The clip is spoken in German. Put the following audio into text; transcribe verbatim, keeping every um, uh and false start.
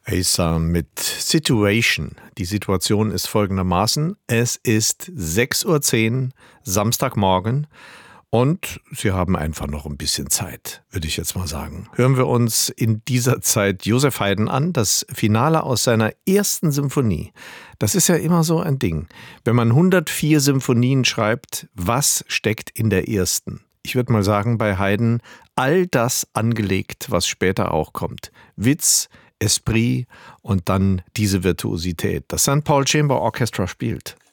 Asa mit Situation. Die Situation ist folgendermaßen. Es ist sechs Uhr zehn, Samstagmorgen und Sie haben einfach noch ein bisschen Zeit, würde ich jetzt mal sagen. Hören wir uns in dieser Zeit Joseph Haydn an, das Finale aus seiner ersten Symphonie. Das ist ja immer so ein Ding. Wenn man hundertvier Symphonien schreibt, was steckt in der ersten? Ich würde mal sagen, bei Haydn all das angelegt, was später auch kommt. Witz, Esprit und dann diese Virtuosität, das Sankt Paul Chamber Orchestra spielt.